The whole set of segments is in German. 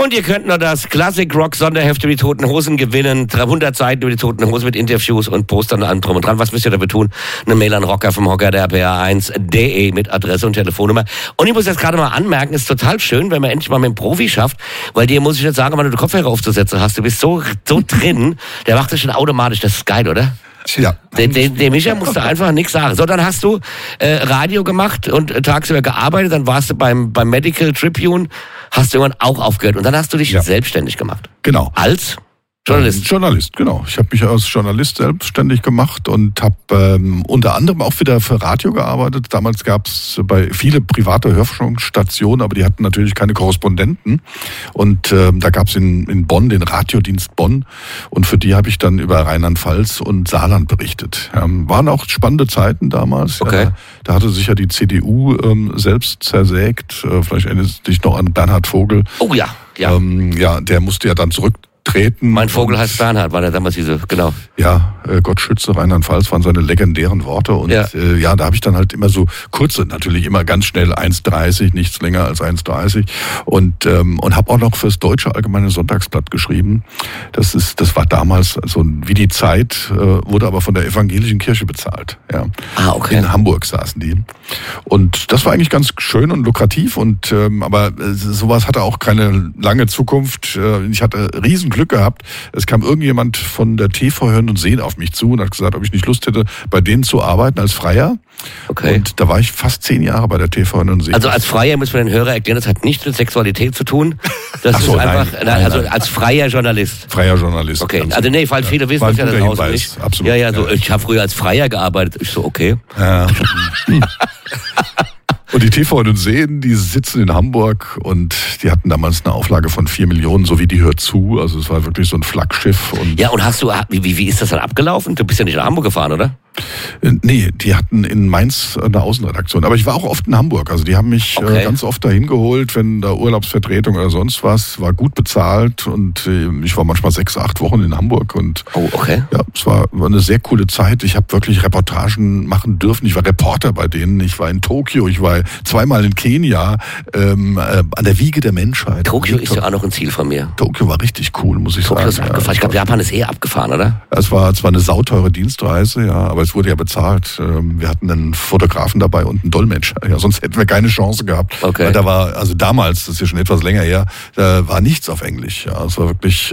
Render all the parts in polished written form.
Und ihr könnt noch das Classic Rock Sonderheft über die Toten Hosen gewinnen. 300 Seiten über die Toten Hosen mit Interviews und Postern und allem drum und dran. Was müsst ihr dafür tun? Eine Mail an rocker vom Hocker der RPR1.de mit Adresse und Telefonnummer. Und ich muss jetzt gerade mal anmerken, ist total schön, wenn man endlich mal mit einem Profi schafft, weil dir muss ich jetzt sagen, wenn du den Kopfhörer aufzusetzen hast, du bist so drin, der macht das schon automatisch. Das ist geil, oder? Ja. Dem Micha musst du einfach nichts sagen. So, dann hast du Radio gemacht und tagsüber gearbeitet, dann warst du beim Medical Tribune, hast du irgendwann auch aufgehört und dann hast du dich selbstständig gemacht. Genau. Als Journalist? Journalist, genau. Ich habe mich als Journalist selbstständig gemacht und habe unter anderem auch wieder für Radio gearbeitet. Damals gab es bei viele private Hörfunkstationen, aber die hatten natürlich keine Korrespondenten. Und da gab es in Bonn den Radiodienst Bonn und für die habe ich dann über Rheinland-Pfalz und Saarland berichtet. Waren auch spannende Zeiten damals. Okay. Da hatte sich ja die CDU selbst zersägt. Vielleicht erinnerst du dich noch an Bernhard Vogel. Oh ja. Ja, der musste ja dann zurücktreten. Mein Vogel heißt Bernhard, war der damals diese, genau. Ja, Gott schütze Rheinland-Pfalz waren seine legendären Worte. Und da habe ich dann halt immer so kurze, natürlich immer ganz schnell 1,30, nichts länger als 1,30. Und habe auch noch fürs Deutsche Allgemeine Sonntagsblatt geschrieben. Das war damals so wie die Zeit, wurde aber von der evangelischen Kirche bezahlt. Ja. Ah, okay. In Hamburg saßen die. Und das war eigentlich ganz schön und lukrativ. Und aber sowas hatte auch keine lange Zukunft. Ich hatte riesen Glück gehabt. Es kam irgendjemand von der TV Hören und Sehen auf mich zu und hat gesagt, ob ich nicht Lust hätte, bei denen zu arbeiten als Freier. Okay. Und da war ich fast 10 Jahre bei der TV Hören und Sehen. Also als Freier müssen wir den Hörer erklären, das hat nichts mit Sexualität zu tun. Das ist einfach, nein. Als freier Journalist. Freier Journalist. Okay, also nee, weil viele wissen das ja da draußen nicht. Absolut. Ja, so, ich habe früher als Freier gearbeitet. Ich so, okay. Ja. Und die TV und Sehen, die sitzen in Hamburg und die hatten damals eine Auflage von 4 Millionen, so wie die Hört zu. Also es war wirklich so ein Flaggschiff. Und ja, und wie ist das dann abgelaufen? Du bist ja nicht nach Hamburg gefahren, oder? Nee, die hatten in Mainz eine Außenredaktion. Aber ich war auch oft in Hamburg. Also die haben mich ganz oft dahin geholt, wenn da Urlaubsvertretung oder sonst was, war gut bezahlt und ich war manchmal 6, 8 Wochen in Hamburg. Und ja, es war eine sehr coole Zeit. Ich habe wirklich Reportagen machen dürfen. Ich war Reporter bei denen. Ich war in Tokio, ich war 2-mal in Kenia, an der Wiege der Menschheit. Tokio ist ja auch noch ein Ziel von mir. Tokio war richtig cool, muss ich sagen. Tokio ist abgefahren. Ich glaube, Japan ist abgefaffen, oder? Es war zwar eine sauteure Dienstreise, ja, aber es wurde ja bezahlt. Wir hatten einen Fotografen dabei und einen Dolmetscher. Ja, sonst hätten wir keine Chance gehabt. Okay. Weil da war, also damals, das ist ja schon etwas länger her, da war nichts auf Englisch. Ja, es war wirklich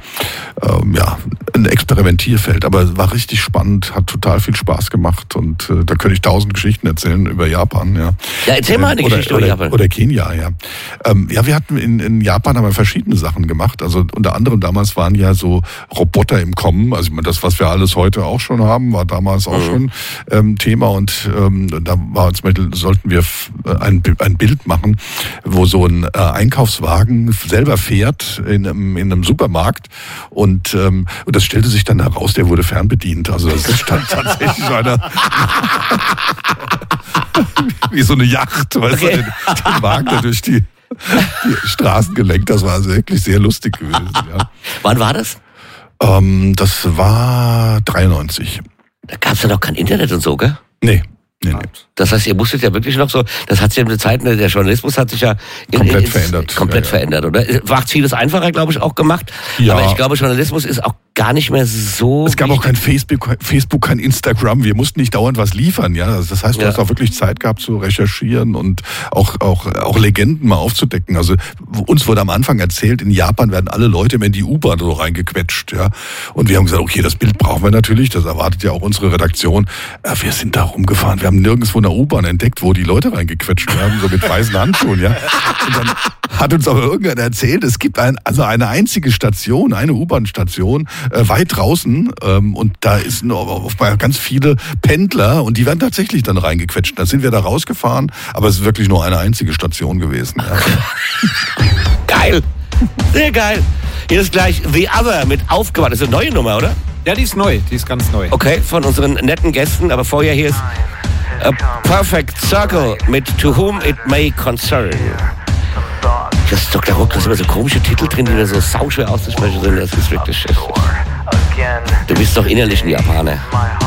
ein Experimentierfeld. Aber es war richtig spannend, hat total viel Spaß gemacht und da könnte ich 1000 Geschichten erzählen über Japan. Ja, erzähl mal eine Geschichte über Japan. Oder Kenia, ja. Wir hatten in Japan haben wir verschiedene Sachen gemacht. Also unter anderem damals waren ja so Roboter im Kommen. Also das, was wir alles heute auch schon haben, war damals auch schon Thema und da war zum Beispiel, sollten wir ein Bild machen, wo so ein Einkaufswagen selber fährt in einem Supermarkt und das stellte sich dann heraus, der wurde fernbedient. Also das stand tatsächlich einer wie so eine Yacht, weißt du, den Wagen da durch die Straßen gelenkt. Das war also wirklich sehr lustig gewesen. Ja. Wann war das? Das war 93. Da gab es ja noch kein Internet und so, gell? Nee. Das heißt, ihr musstet ja wirklich noch so, das hat sich ja mit der Zeit, der Journalismus hat sich ja komplett verändert. Komplett verändert, oder? Macht vieles einfacher, glaube ich, auch gemacht. Ja. Aber ich glaube, Journalismus ist auch gar nicht mehr so. Es gab auch kein Facebook, kein Instagram. Wir mussten nicht dauernd was liefern, ja. Das heißt, du hast auch wirklich Zeit gehabt zu recherchieren und auch Legenden mal aufzudecken. Also uns wurde am Anfang erzählt, in Japan werden alle Leute immer in die U-Bahn so reingequetscht, ja. Und wir haben gesagt, okay, das Bild brauchen wir natürlich. Das erwartet ja auch unsere Redaktion. Wir sind da rumgefahren. Wir haben nirgendwo eine U-Bahn entdeckt, wo die Leute reingequetscht werden, so mit weißen Handschuhen, ja. Und dann hat uns aber irgendwer erzählt, es gibt eine einzige Station, eine U-Bahn-Station, weit draußen, und da ist ganz viele Pendler und die werden tatsächlich dann reingequetscht. Da sind wir da rausgefahren, aber es ist wirklich nur eine einzige Station gewesen. Ja. Geil, sehr geil. Hier ist gleich The Other mit Aufgewacht. Das ist eine neue Nummer, oder? Ja, die ist neu, die ist ganz neu. Okay, von unseren netten Gästen, aber vorher hier ist A Perfect Circle mit To Whom It May Concern. Das ist Dr. Ruck, da sind immer so komische Titel drin, die da so sauschwer auszusprechen sind. Das ist wirklich... Du bist doch innerlich ein Japaner.